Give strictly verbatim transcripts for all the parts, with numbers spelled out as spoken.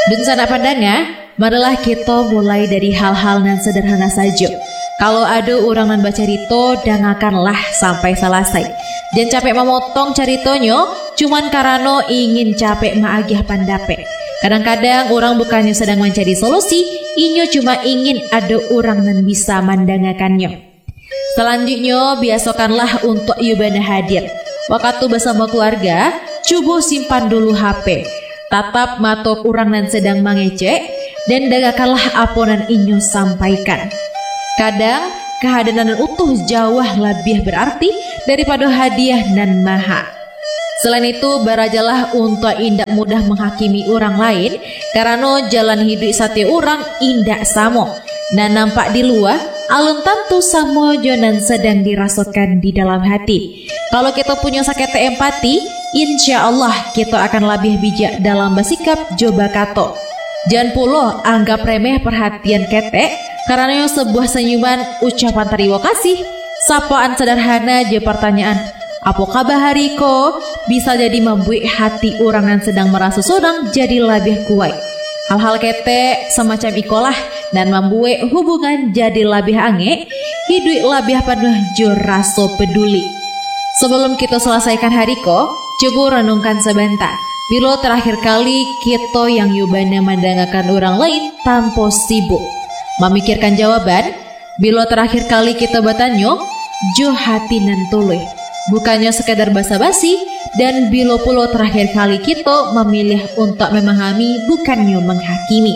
Dan sanak pandanga, marilah kita mulai dari hal-hal nan sederhana saja. Kalau ada orang nan baca cerita, dengarkanlah sampai selesai. Jangan capek memotong ceritanya, cuman karena ingin capek maagih pandape. Kadang-kadang orang bukannya sedang mencari solusi, inyo cuma ingin ada orang nan bisa mendengarkannya. Selanjutnya, biasakanlah untuk Yubana hadir. Waktu bersama keluarga, coba simpan dulu H P. Tatap mata orang nan sedang mengecek dan dengarkanlah apa nan inyo sampaikan. Kadang kehadiran utuh jauh lebih berarti daripada hadiah nan maha. Selain itu, berajalah untuk indak mudah menghakimi orang lain karena jalan hidup setiap orang indak sama. Nah nampak di luar, alun tentu sama jonan sedang dirasakan di dalam hati. Kalau kita punya sakit empati, insya Allah kita akan lebih bijak dalam bersikap coba kato. Jangan pula anggap remeh perhatian ketek karena sebuah senyuman, ucapan terima kasih, sapaan sederhana je pertanyaan apa kabar hariko bisa jadi membuat hati orang yang sedang merasa sedang jadi lebih kuat. Hal-hal ketek semacam ikolah dan membuat hubungan jadi lebih ange, hidup lebih penuh jo rasa peduli. Sebelum kita selesaikan hariko, coba renungkan sebentar. Bila terakhir kali kita yang Yubana mendengarkan orang lain tanpa sibuk memikirkan jawaban, bila terakhir kali kita bertanya, jo hati nan tuluy, bukannya sekadar basa-basi, dan bila pula terakhir kali kita memilih untuk memahami bukannya menghakimi.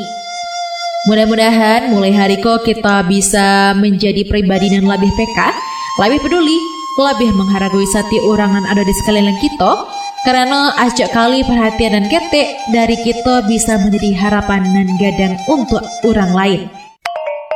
Mudah-mudahan mulai hariko kita bisa menjadi pribadi yang lebih peka, lebih peduli, lebih menghargai setiap orang yang ada di sekeliling kita, karena acak kali perhatian dan ketek dari kita bisa menjadi harapan dan gadang untuk orang lain.